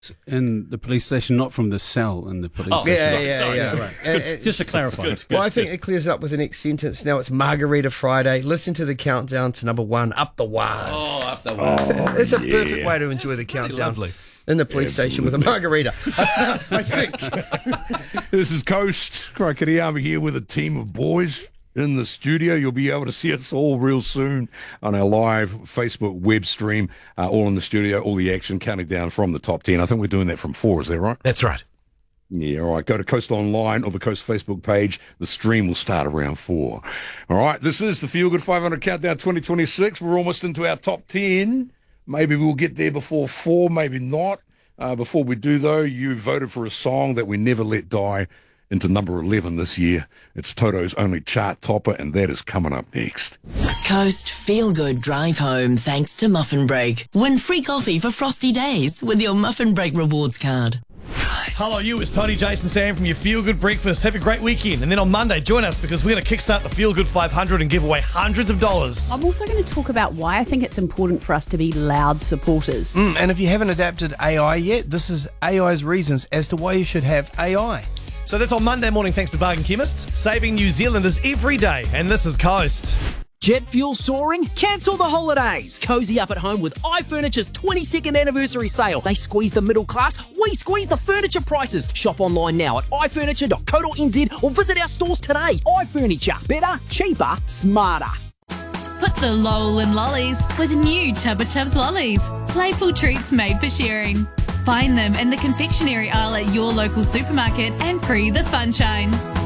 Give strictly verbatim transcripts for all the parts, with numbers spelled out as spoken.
in the police station, not from the cell in the police Oh, station. Yeah, sorry, yeah, sorry, yeah. no, Right. It's good. Uh, uh, Just to clarify. Good, well, I think it clears it up with the next sentence. Now it's Margarita Friday. Listen to the countdown to number one, Up the Waz. Oh, Up the Waz. It's a, it's a yeah. perfect way to enjoy the countdown. lovely. In the police station with a margarita. I think. This is Coast Krakatiyama here with a team of boys in the studio. You'll be able to see us all real soon on our live Facebook web stream, uh, all in the studio, all the action counting down from the top ten. I think we're doing that from four, is that right? That's right. Yeah, all right. Go to Coast Online or the Coast Facebook page. The stream will start around four. All right, this is the Feel Good five hundred Countdown twenty twenty-six. We're almost into our top ten. Maybe we'll get there before four, maybe not. Uh, before we do, though, you voted for a song that we never let die into number eleven this year. It's Toto's only chart topper, and that is coming up next. Coast Feel Good Drive Home thanks to Muffin Break. Win free coffee for frosty days with your Muffin Break rewards card. Hello, you. It's Tony, Jason, Sam from your Feel Good Breakfast. Have a great weekend. And then on Monday, join us because we're going to kickstart the Feel Good five hundred and give away hundreds of dollars. I'm also going to talk about why I think it's important for us to be loud supporters. Mm, and if you haven't adapted A I yet, this is A I's reasons as to why you should have A I. So that's on Monday morning thanks to Bargain Chemist, saving New Zealanders every day. And this is Coast. Jet fuel soaring? Cancel the holidays. Cozy up at home with iFurniture's twenty-second anniversary sale. They squeeze the middle class, we squeeze the furniture prices. Shop online now at i furniture dot co dot n z or visit our stores today. iFurniture. Better, cheaper, smarter. Put the lol in lollies with new Chubba Chubs lollies. Playful treats made for sharing. Find them in the confectionery aisle at your local supermarket and free the funshine.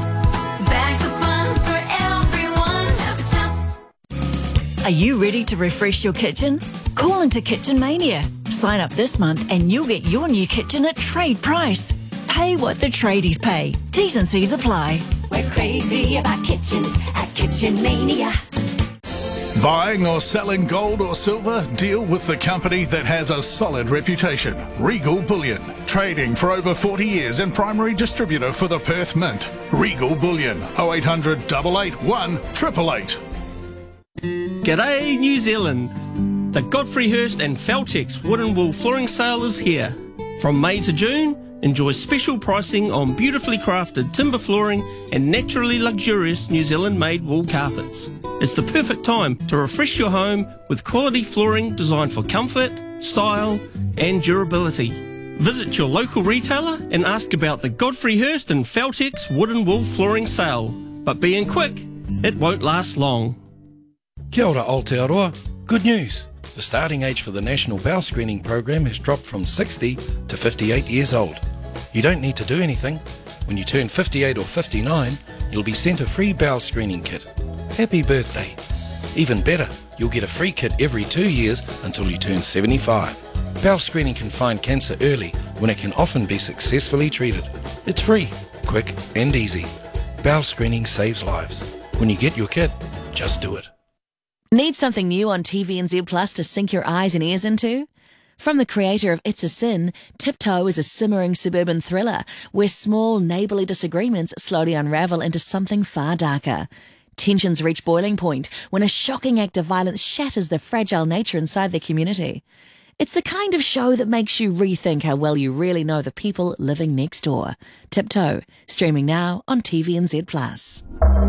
Bags of fun for everyone. Chubba Chubs. Are you ready to refresh your kitchen? Call into Kitchen Mania. Sign up this month and you'll get your new kitchen at trade price. Pay what the tradies pay. T's and C's apply. We're crazy about kitchens at Kitchen Mania. Buying or selling gold or silver? Deal with the company that has a solid reputation. Regal Bullion. Trading for over forty years and primary distributor for the Perth Mint. Regal Bullion. oh eight hundred, eight eight one, eight eight eight. G'day, New Zealand. The Godfrey Hirst and Feltex Wood and Wool Flooring Sale is here. From May to June, enjoy special pricing on beautifully crafted timber flooring and naturally luxurious New Zealand-made wool carpets. It's the perfect time to refresh your home with quality flooring designed for comfort, style and durability. Visit your local retailer and ask about the Godfrey Hirst and Feltex Wood and Wool Flooring Sale. But being quick, it won't last long. Kia ora, Aotearoa. Good news. The starting age for the National Bowel Screening Program has dropped from sixty to fifty-eight years old. You don't need to do anything. When you turn fifty-eight or fifty-nine, you'll be sent a free bowel screening kit. Happy birthday. Even better, you'll get a free kit every two years until you turn seventy-five. Bowel screening can find cancer early when it can often be successfully treated. It's free, quick and easy. Bowel screening saves lives. When you get your kit, just do it. Need something new on T V N Z Plus to sink your eyes and ears into? From the creator of It's a Sin, Tiptoe is a simmering suburban thriller where small neighbourly disagreements slowly unravel into something far darker. Tensions reach boiling point when a shocking act of violence shatters the fragile nature inside the community. It's the kind of show that makes you rethink how well you really know the people living next door. Tiptoe, streaming now on T V N Z Plus.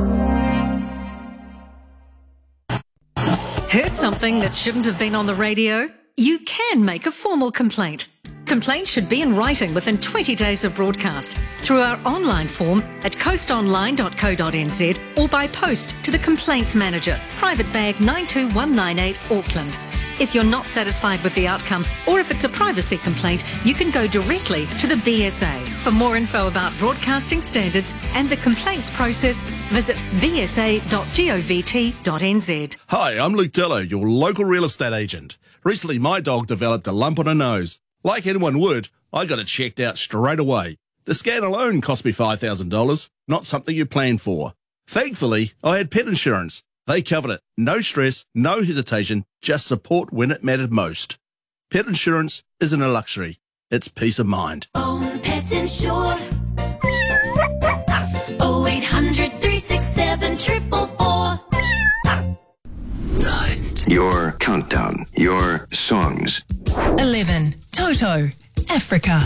Heard something that shouldn't have been on the radio? You can make a formal complaint. Complaints should be in writing within twenty days of broadcast through our online form at coast online dot co dot n z or by post to the Complaints Manager, Private Bag nine two one nine eight, Auckland. If you're not satisfied with the outcome, or if it's a privacy complaint, you can go directly to the B S A. For more info about broadcasting standards and the complaints process, visit b s a dot govt dot n z. Hi, I'm Luke Dillo, your local real estate agent. Recently, my dog developed a lump on her nose. Like anyone would, I got it checked out straight away. The scan alone cost me five thousand dollars, not something you plan for. Thankfully, I had pet insurance. They covered it. No stress, no hesitation, just support when it mattered most. Pet insurance isn't a luxury. It's peace of mind. Own Pets Insure. oh eight hundred, three six seven, four four four. Your countdown, your songs. eleven. Toto, Africa.